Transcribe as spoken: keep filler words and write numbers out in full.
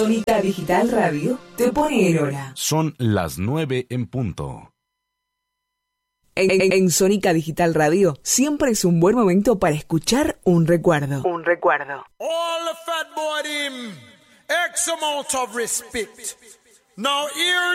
Sónica Digital Radio te pone en hora. Son las nueve en punto. En, en, en Sónica Digital Radio siempre es un buen momento para escuchar un recuerdo. Un recuerdo. All the fat boy him X amount of respect. Now here